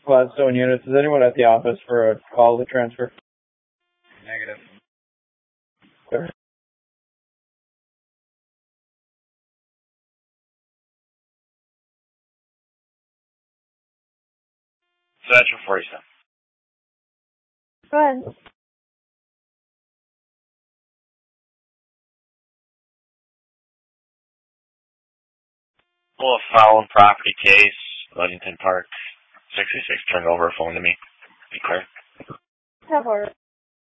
Gladstone units. Is anyone at the office for a call to transfer? Negative. Sure. Central 47. Go ahead. Full of Fallon property case, Ludington Park, 66, turned over a phone to me. Be clear. Have her.